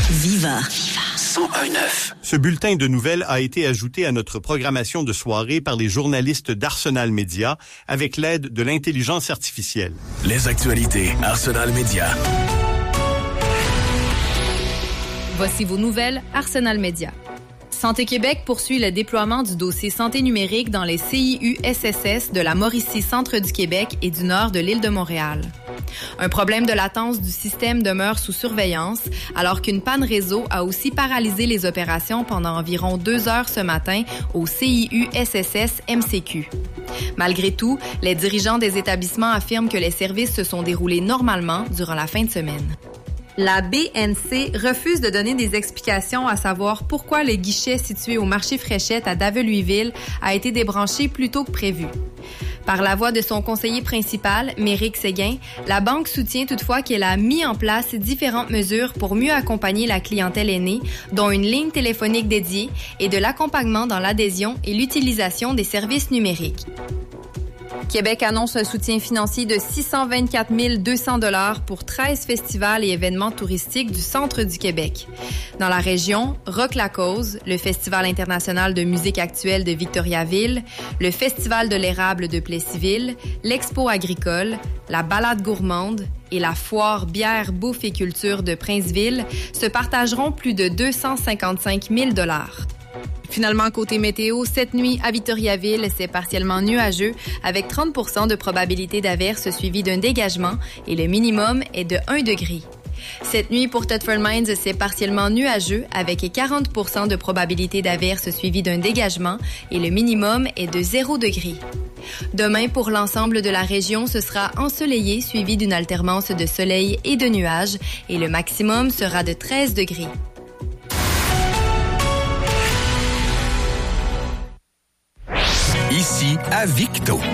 Viva. 101.9. Ce bulletin de nouvelles a été ajouté à notre programmation de soirée par les journalistes d'Arsenal Média avec l'aide de l'intelligence artificielle. Les actualités Arsenal Média. Voici vos nouvelles Arsenal Média. Santé Québec poursuit le déploiement du dossier santé numérique dans les CIU-SSS de la Mauricie centre du Québec et du nord de l'île de Montréal. Un problème de latence du système demeure sous surveillance, alors qu'une panne réseau a aussi paralysé les opérations pendant environ 2 heures ce matin au CIU-SSS MCQ. Malgré tout, les dirigeants des établissements affirment que les services se sont déroulés normalement durant la fin de semaine. La BNC refuse de donner des explications à savoir pourquoi le guichet situé au marché Fréchette à Daveluiville a été débranché plus tôt que prévu. Par la voix de son conseiller principal, Méric Séguin, la banque soutient toutefois qu'elle a mis en place différentes mesures pour mieux accompagner la clientèle aînée, dont une ligne téléphonique dédiée et de l'accompagnement dans l'adhésion et l'utilisation des services numériques. Québec annonce un soutien financier de 624 200 $ pour 13 festivals et événements touristiques du centre du Québec. Dans la région, Rock la Cause, le Festival international de musique actuelle de Victoriaville, le Festival de l'érable de Plessisville, l'Expo agricole, la balade gourmande et la foire bière, bouffe et culture de Princeville se partageront plus de 255 000 $. Finalement, côté météo, cette nuit à Victoriaville, c'est partiellement nuageux avec 30 % de probabilité d'averse suivie d'un dégagement et le minimum est de 1 degré. Cette nuit pour Thetford Mines, c'est partiellement nuageux avec 40 % de probabilité d'averse suivie d'un dégagement et le minimum est de 0 degré. Demain, pour l'ensemble de la région, ce sera ensoleillé suivi d'une alternance de soleil et de nuages et le maximum sera de 13 degrés. Ici à Victo.